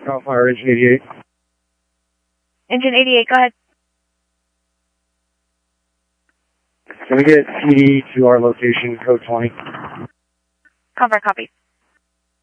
Cal Fire Engine 88. Engine 88, go ahead. Can we get PD to our location, code 20? Confirm, copy.